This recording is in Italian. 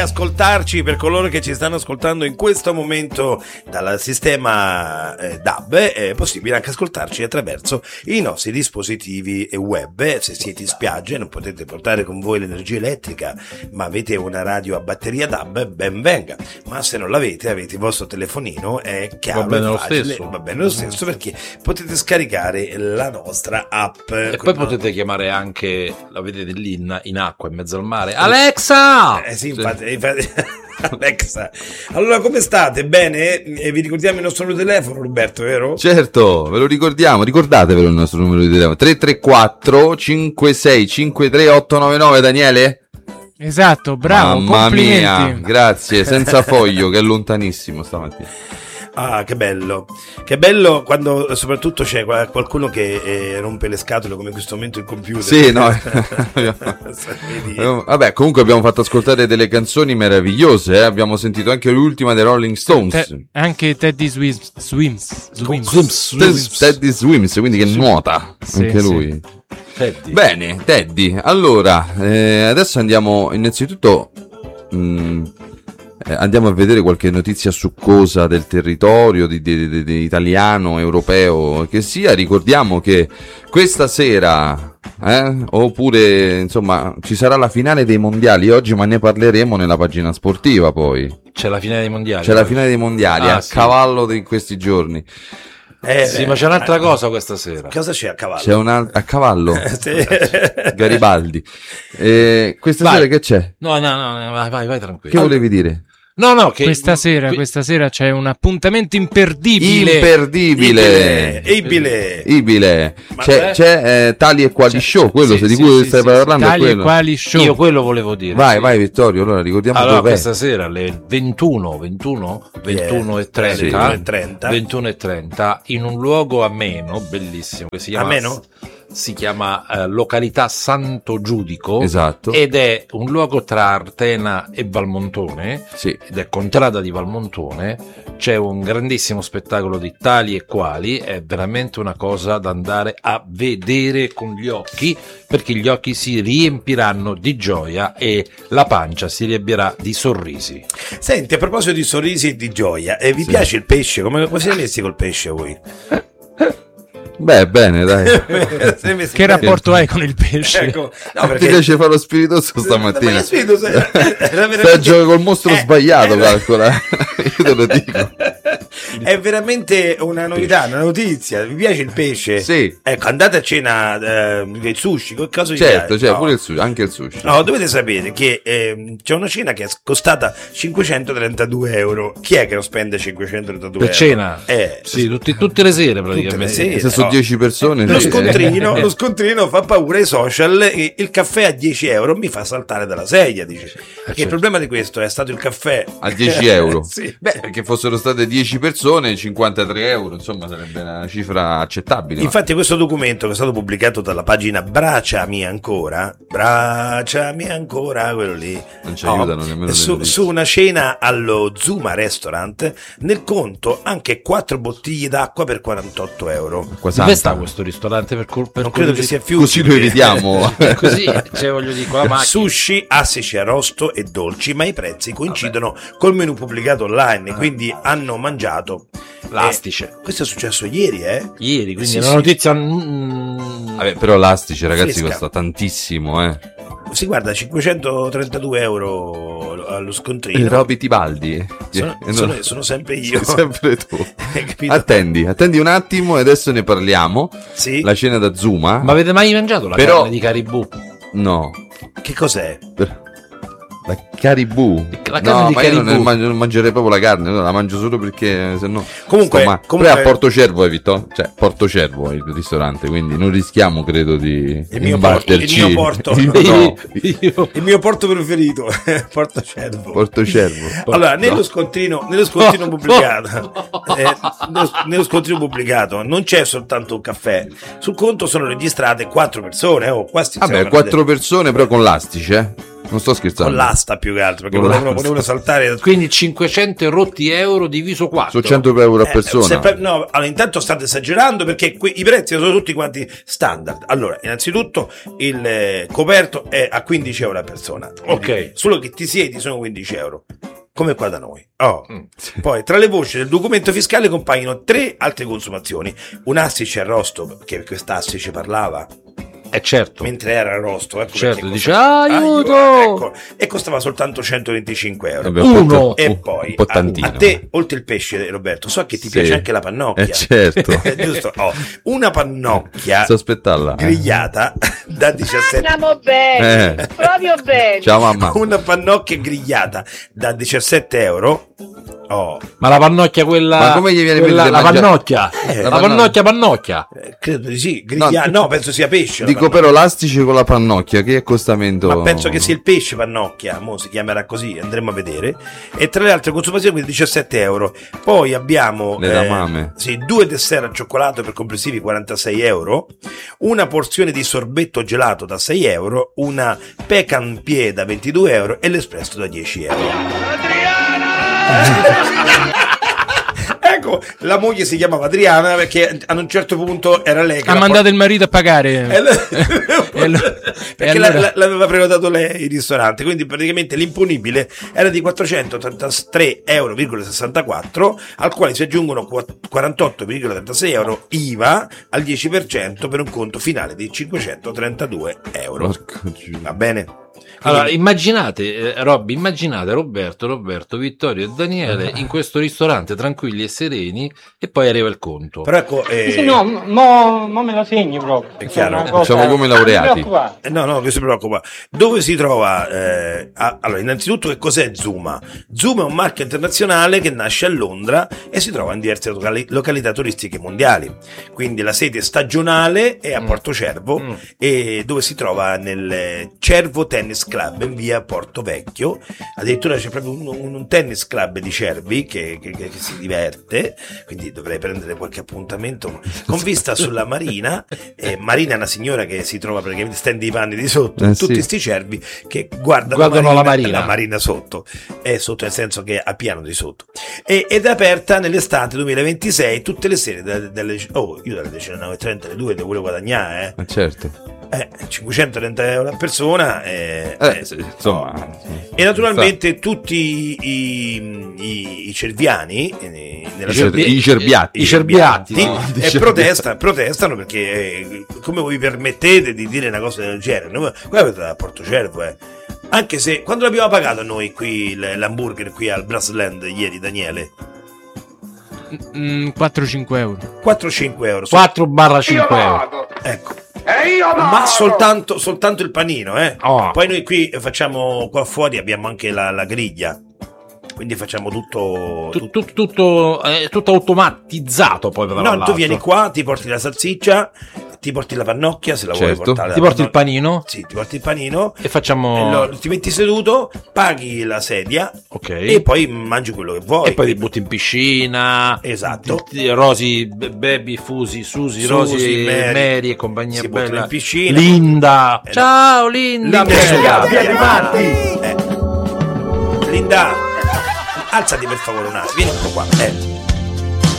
ascoltarci, per coloro che ci stanno ascoltando in questo momento dal sistema DAB, è possibile anche ascoltarci attraverso i nostri dispositivi web. Se siete in spiaggia e non potete portare con voi l'energia elettrica, ma avete una radio a batteria DAB, ben venga. Ma se non l'avete, avete il vostro telefonino, è chiaro, va bene, facile, va bene lo stesso, perché potete scaricare la nostra app. E poi potete chiamare anche, la vedete lì in acqua, in mezzo al mare, Alexa! Sì, infatti. Alexa. Allora, come state? Bene? E vi ricordiamo il nostro numero di telefono, Roberto, vero? Certo, ve lo ricordiamo, ricordatevelo il nostro numero di telefono, 334 56 53 899, Daniele? Esatto, bravo, mamma complimenti. mia, grazie, senza foglio, che è lontanissimo stamattina. Ah, che bello quando soprattutto c'è qualcuno che rompe le scatole, come in questo momento il computer. Sì, no. Vabbè, comunque abbiamo fatto ascoltare delle canzoni meravigliose, abbiamo sentito anche l'ultima dei Rolling Stones. Anche Teddy Swims, Teddy Swims, quindi che nuota, sì, anche sì. lui. Teddy. Bene, Teddy. Allora, adesso andiamo innanzitutto andiamo a vedere qualche notizia succosa del territorio di italiano, europeo che sia. Ricordiamo che questa sera oppure insomma ci sarà la finale dei mondiali oggi, ma ne parleremo nella pagina sportiva. Poi c'è la finale dei mondiali. C'è la finale dei mondiali a sì. cavallo di questi giorni. Sì, ma c'è un'altra cosa questa sera. Cosa c'è a cavallo? C'è a cavallo. Sì. Garibaldi. Questa Vai. sera che c'è? No, vai tranquillo. Che volevi dire? No, che questa sera c'è un appuntamento imperdibile. Ibile. Ma C'è Tali e Quali Show, quello di cui stai parlando. Tali e Quali Show. Io quello volevo dire. Vai Vittorio, allora ricordiamo dov'è. Questa sera alle 21:30 in un luogo ameno, bellissimo, che si chiama Ameno? Si chiama località Santo Giudico. Esatto. Ed è un luogo tra Artena e Valmontone. Sì. Ed è contrada di Valmontone. C'è un grandissimo spettacolo di Tali e Quali. È veramente una cosa da andare a vedere con gli occhi, perché gli occhi si riempiranno di gioia e la pancia si riempirà di sorrisi. Senti, a proposito di sorrisi e di gioia, vi piace il pesce? Come siete messi col pesce voi? Beh, bene, dai. Che rapporto hai con il pesce? Ecco, no, Ti piace fare lo spiritoso stamattina? Stai a giocare col mostro sbagliato, calcola. Io te lo dico. È veramente una novità, una notizia. Vi piace il pesce? Sì. Ecco, andate a cena il sushi, che cosa vi Certo, piace? pure il sushi, anche il sushi. No, dovete sapere che c'è una cena che è costata 532 euro. Chi è che non spende 532 per euro? cena? Sì. Tutte le sere praticamente. Se sono 10 persone. Lo scontrino fa paura ai social. Il caffè a 10 euro mi fa saltare dalla sedia, dice. Perché il problema di questo è stato il caffè a 10 euro. Sì. Beh, perché fossero state 10 persone, 53 euro, insomma, sarebbe una cifra accettabile. Infatti questo documento che è stato pubblicato dalla pagina Bracciami ancora, quello lì, non ci aiutano nemmeno su una cena allo Zuma Restaurant, nel conto anche 4 bottiglie d'acqua per 48 euro. Dove sta questo ristorante? Per non credo che sia più così lo evitiamo. Così, cioè, voglio dire, con la macchina. Sushi, astici arrosto e dolci, ma i prezzi coincidono col menù pubblicato online, quindi hanno mangiato l'astice. Questo è successo ieri, Ieri, quindi sì, è una notizia. Vabbè, però l'astice, ragazzi, fresca. costa tantissimo, Si guarda, 532 euro allo scontrino. Il Roby Tibaldi. Sono sempre io. Sempre tu. Attendi un attimo e adesso ne parliamo. Sì. La cena da Zuma. Ma avete mai mangiato la carne di caribù? No. Che cos'è? La caribù? La carne di caribù. Io non mangerei proprio la carne, no, la mangio solo perché se no. Comunque è a Portocervo, evito? Cioè, Portocervo è il ristorante, quindi non rischiamo, credo, di imbatterci. Il mio porto preferito, Portocervo. Allora, nello scontrino pubblicato non c'è soltanto un caffè, sul conto sono registrate 4 persone, 4 persone però con l'astice, Non sto scherzando. Con l'asta più che altro, perché Con volevano saltare. Quindi 500 rotti euro diviso 4. Su 100 euro a persona. No, allora intanto state esagerando perché qui i prezzi sono tutti quanti standard. Allora, innanzitutto il coperto è a 15 euro a persona. Ok. Solo che ti siedi sono 15 euro. Come qua da noi. Poi tra le voci del documento fiscale compaiono 3 altre consumazioni. Un astice arrosto, che quest'astice parlava Certo. mentre era arrosto, ecco, Certo, perché dice costava- aiuto! ecco, e costava soltanto 125 euro. Vabbè, un po' Uno. E poi un po' tantino. a te, oltre il pesce, Roberto, so che ti Sì. piace anche la pannocchia. Certo. Giusto? Una pannocchia Sto aspettando. grigliata da 17 Andiamo bene, proprio bene. Ciao mamma. una pannocchia grigliata da 17 euro. Ma la pannocchia quella... Ma come gli viene in mente la di mangiare- pannocchia? La La pannocchia. Credo di sì, grigliata. No, penso sia pesce. la Dico pannocchia. però l'astice con la pannocchia, che accostamento. Ma penso che sia il pesce pannocchia, mo si chiamerà così, andremo a vedere. E tra le altre consumazioni, quindi 17 euro. Poi abbiamo Le ramame. sì, 2 dessert al cioccolato per complessivi 46 euro, una porzione di sorbetto gelato da 6 euro, una pecan pie da 22 euro e l'espresso da 10 euro. Ecco, la moglie si chiamava Adriana perché ad un certo punto era lei che Ha la mandato il marito a pagare. perché allora- l'aveva prenotato lei il ristorante, quindi praticamente l'imponibile era di 483,64 euro, al quale si aggiungono 48,36 euro IVA al 10% per un conto finale di 532 euro. Porco giù. Va bene? Allora, immaginate, immaginate Roberto, Vittorio e Daniele in questo ristorante tranquilli e sereni e poi arriva il conto. Però ecco, Sì, no, mo me lo segni proprio. È chiaro. Una cosa- Facciamo come laureati. Non ti preoccupare. no, che si preoccupa. Dove si trova? Allora, innanzitutto, che cos'è Zuma? Zuma è un marchio internazionale che nasce a Londra e si trova in diverse località turistiche mondiali. Quindi la sede stagionale è a Porto Cervo e dove si trova nel Cervo Tennis Club in via Porto Vecchio. Addirittura c'è proprio un tennis club di Cervi che si diverte, quindi dovrei prendere qualche appuntamento con vista sulla Marina. Marina è una signora che si trova praticamente, stende i panni di sotto, tutti sì. sti cervi che guardano la Marina. la Marina sotto, è sotto nel senso che a piano di sotto, ed è aperta nell'estate 2026 tutte le sere io dalle 19:30 alle 2 devo pure guadagnare, Ma certo. 530 euro a persona, Sì, insomma. e naturalmente tutti i cerviani nella I cerbiatti. I cerbiatti, protestano perché come vi permettete di dire una cosa del genere? Noi, guarda, a Porto Cervo, anche se quando l'abbiamo pagato noi qui l'hamburger qui al Brassland ieri, Daniele? 4-5 euro. 4-5 euro 4/5 euro. ecco, ma soltanto il panino, Oh. Poi noi qui facciamo, qua fuori abbiamo anche la griglia, quindi facciamo tutto Tutto automatizzato poi per no, l'altro. tu vieni qua, ti porti la salsiccia, ti porti la pannocchia se la vuoi Certo. portare. Ti porti il panino Sì, ti porti il panino. e facciamo... Ti metti seduto, paghi la sedia Ok. e poi mangi quello che vuoi. E poi ti butti in piscina. Esatto. Rosi, Baby, Susi, Rosi, Mary e compagnia si buttano bella. in piscina. Linda. No. Ciao Linda. Linda, alzati per favore un attimo, vieni qua.